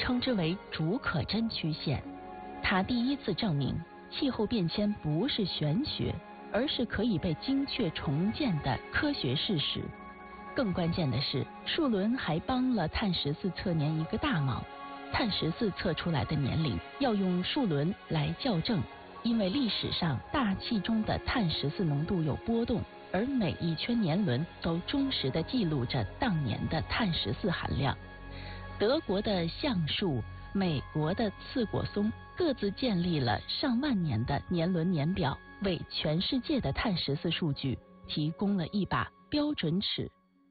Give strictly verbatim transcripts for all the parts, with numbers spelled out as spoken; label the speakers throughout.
Speaker 1: 称之为竺可桢曲线。他第一次证明气候变迁不是玄学，而是可以被精确重建的科学事实。更关键的是，树伦还帮了碳十四测年一个大忙。碳十四测出来的年龄要用树伦来校正，因为历史上大气中的碳十四浓度有波动，而每一圈年轮都忠实地记录着当年的碳十四含量。德国的橡树、美国的刺果松各自建立了上万年的年轮年表，为全世界的碳十四数据提供了一把标准尺。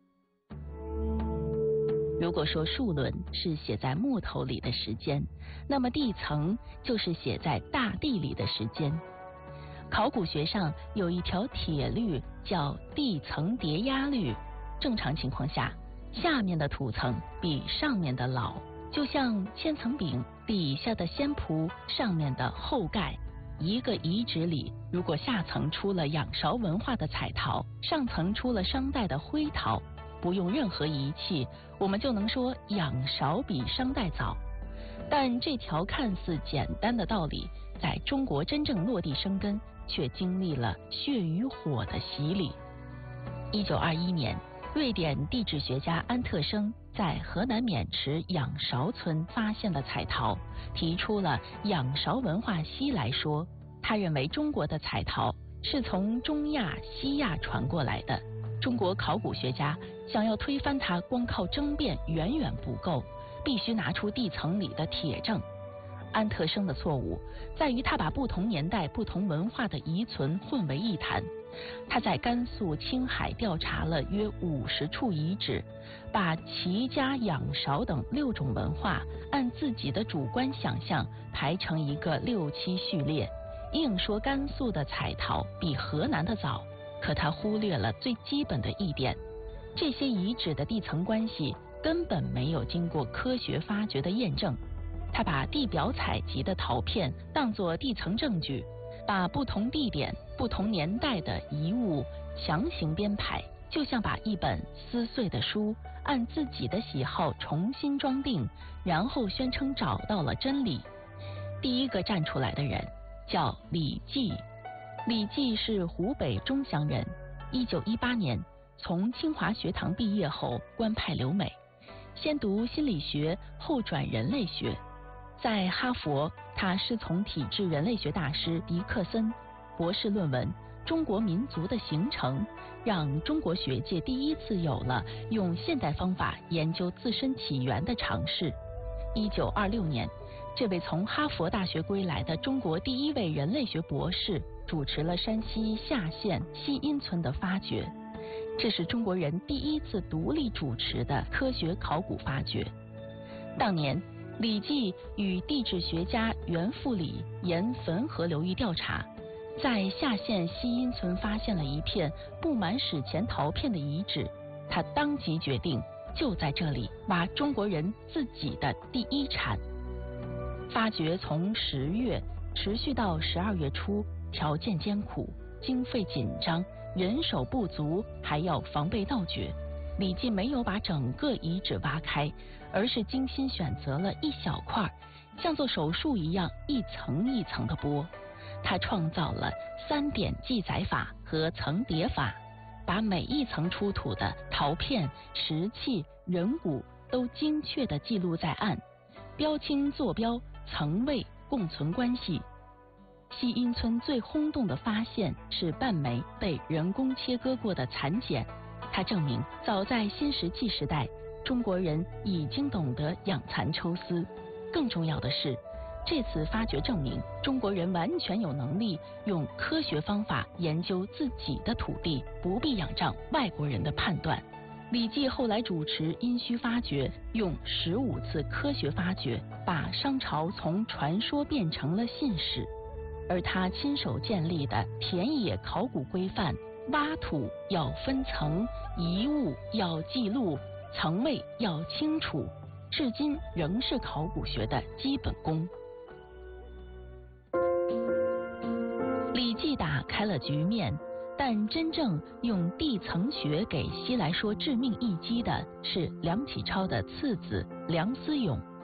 Speaker 1: 如果说树轮是写在木头里的时间，那么地层就是写在大地里的时间。考古学上有一条铁律叫地层叠压律，正常情况下，下面的土层比上面的老，就像千层饼底下的鲜蒲，上面的后盖。一个遗址里，如果下层出了仰韶文化的彩陶，上层出了商代的灰陶，不用任何仪器，我们就能说仰韶比商代早。但这条看似简单的道理，在中国真正落地生根，却经历了血与火的洗礼。一九二一年，瑞典地质学家安特生在河南渑池仰韶村发现了彩陶，提出了仰韶文化西来说。他认为中国的彩陶是从中亚、西亚传过来的。中国考古学家想要推翻它，光靠争辩远远不够，必须拿出地层里的铁证。安特生的错误在于他把不同年代、不同文化的遗存混为一谈。他在甘肃、青海调查了约五十处遗址，把齐家、仰韶等六种文化按自己的主观想象排成一个六七序列，硬说甘肃的彩陶比河南的早。可他忽略了最基本的一点，这些遗址的地层关系根本没有经过科学发掘的验证。他把地表采集的陶片当作地层证据，把不同地点、不同年代的遗物强行编排，就像把一本撕碎的书按自己的喜好重新装订，然后宣称找到了真理。第一个站出来的人叫李济。李济是湖北钟祥人，一九一八年从清华学堂毕业后官派留美，先读心理学，后转人类学。在哈佛，他师从体制人类学大师狄克森，博士论文《中国民族的形成》，让中国学界第一次有了用现代方法研究自身起源的尝试。一九二六年，这位从哈佛大学归来的中国第一位人类学博士主持了山西夏县西阴村的发掘，这是中国人第一次独立主持的科学考古发掘。当年，李济与地质学家袁复礼沿汾河流域调查，在夏县西阴村发现了一片布满史前陶片的遗址，他当即决定就在这里挖中国人自己的第一铲。发掘从十月持续到十二月初，条件艰苦，经费紧张，人手不足，还要防备盗掘。李济没有把整个遗址挖开，而是精心选择了一小块，像做手术一样一层一层的剥。他创造了三点记载法和层叠法，把每一层出土的陶片、石器、人骨都精确地记录在案，标清坐标、层位、共存关系。西阴村最轰动的发现是半枚被人工切割过的蚕茧，它证明早在新石器时代，中国人已经懂得养蚕抽丝。更重要的是，这次发掘证明中国人完全有能力用科学方法研究自己的土地，不必仰仗外国人的判断。李济后来主持殷墟发掘，用十五次科学发掘，把商朝从传说变成了信史。而他亲手建立的田野考古规范，挖土要分层，遗物要记录，层位要清楚，至今仍是考古学的基本功。李济打开了局面，但真正用地层学给西来说致命一击的是梁启超的次子梁思永。